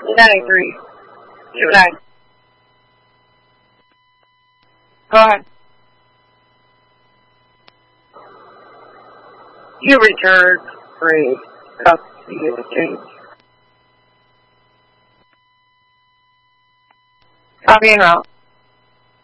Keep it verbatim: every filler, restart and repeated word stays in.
ninety-three. Nine. Go ahead. You return free. Copy exchange. Copy and route.